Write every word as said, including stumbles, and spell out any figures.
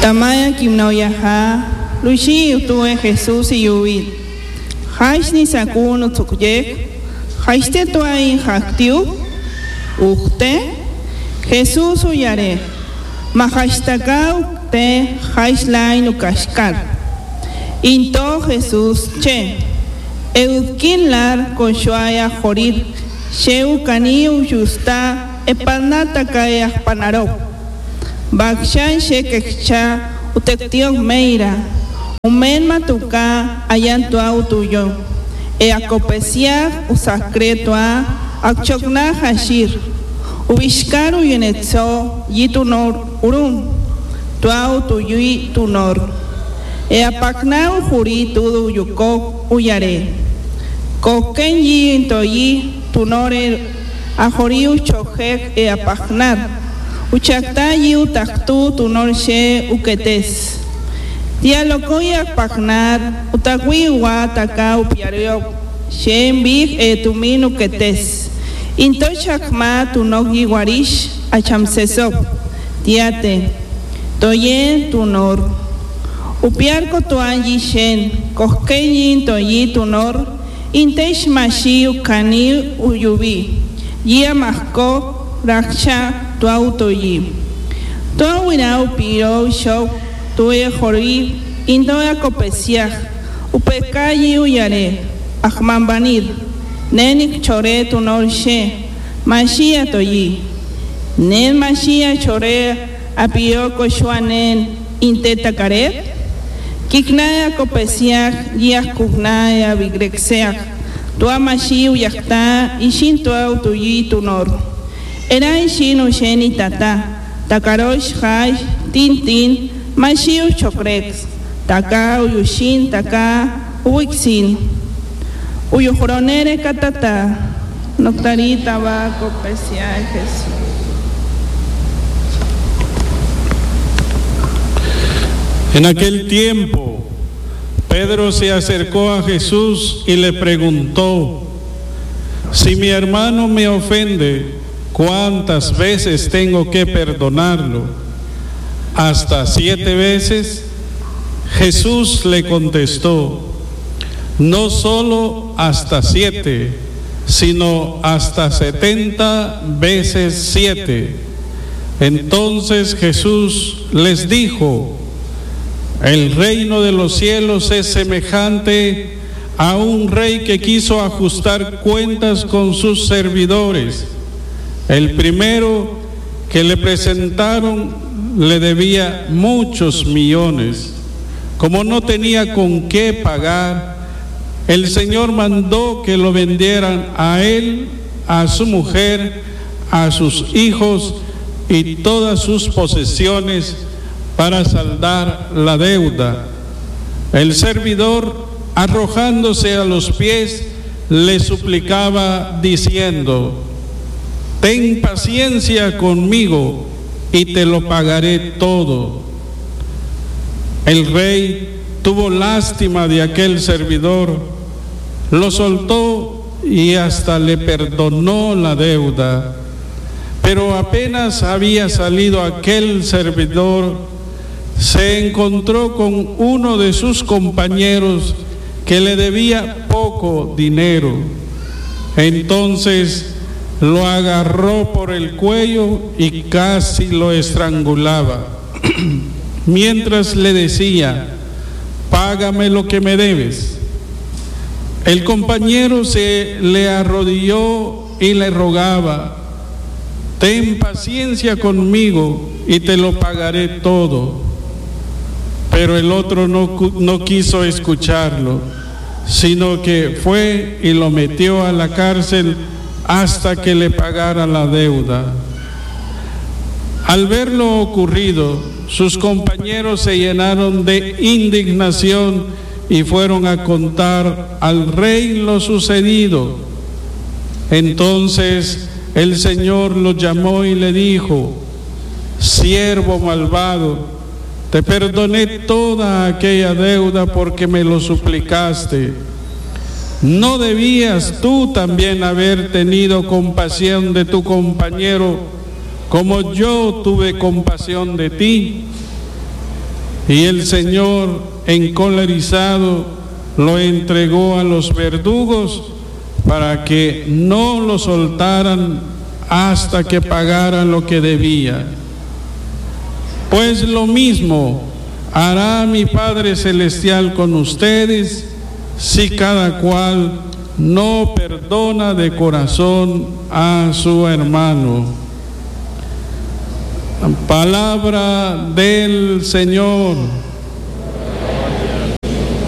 Tamaya kimnaoyaha, Luishi utue Jesús y Yubit. Haishni sakuno tukjek, Haiste tuain haktiu, Ujte, Jesús uyare, Mahashtakau te Haishlain ukashkar. Into Jesús che, Eudkin lar konshuaya jorir, Sheu kaniu justa, Epanata kaya panaro. Bakshan shekekcha, Utektiok meira, Umen matuka, Ayantua utuyo. E acopesia usacretua, Akchokna hashir, Ubishkaru yunetso, Yitunor urum, Tuau tuyui tunor. E apaknau juri tudu yukok uyare. Koken yi intoyi, tunore, Ajoriu chojek e apaknar. Uchakta yi utaktu tunor she uketes. Dialogoya pagnar, utagui wataka upiario, shen big e tumino ketes. Into chakma tu nogi warish, achamsesop, diate, toyen tunor. Upiarko tuanji shen, kohkeyin toyi tunor, intesh mashi ukani uyubi, yia mahko, raksha tuautoyi. Tuawina upiro shok, Tue jori, indoya copesiach, upekayi uyare, ahmambanir, nenik chore tu norshe, mashia toyi, nen mashia chore, apioko shuanen, intetacaret, kiknaya copesiach, yah kugnaya vigrexeach, tua mashi uyakta, ishin tua utuyi tu nor. Era ishin usheni tata, takarosh hai, tintin, Mashiu chokrex, taka uyushin, taka uixin, uyujoronere katata, noctarita va copesia Jesús. En aquel tiempo, Pedro se acercó a Jesús y le preguntó: si mi hermano me ofende, ¿cuántas veces tengo que perdonarlo? ¿Hasta siete veces? Jesús le contestó: no solo hasta siete, sino hasta setenta veces siete. Entonces Jesús les dijo: el reino de los cielos es semejante a un rey que quiso ajustar cuentas con sus servidores. El primero que le presentaron le debía muchos millones. Como no tenía con qué pagar, el Señor mandó que lo vendieran a él, a su mujer, a sus hijos y todas sus posesiones para saldar la deuda. El servidor, arrojándose a los pies, le suplicaba diciendo: ten paciencia conmigo y te lo pagaré todo. El rey tuvo lástima de aquel servidor, lo soltó y hasta le perdonó la deuda. Pero apenas había salido aquel servidor, se encontró con uno de sus compañeros que le debía poco dinero. Entonces lo agarró por el cuello y casi lo estrangulaba, mientras le decía: págame lo que me debes. El compañero se le arrodilló y le rogaba: ten paciencia conmigo y te lo pagaré todo. Pero el otro no, no quiso escucharlo, sino que fue y lo metió a la cárcel hasta que le pagara la deuda. Al ver lo ocurrido, sus compañeros se llenaron de indignación y fueron a contar al rey lo sucedido. Entonces el Señor lo llamó y le dijo: siervo malvado, te perdoné toda aquella deuda porque me lo suplicaste. ¿No debías tú también haber tenido compasión de tu compañero como yo tuve compasión de ti? Y el Señor, encolerizado, lo entregó a los verdugos para que no lo soltaran hasta que pagara lo que debía. Pues lo mismo hará mi Padre Celestial con ustedes si cada cual no perdona de corazón a su hermano. Palabra del Señor.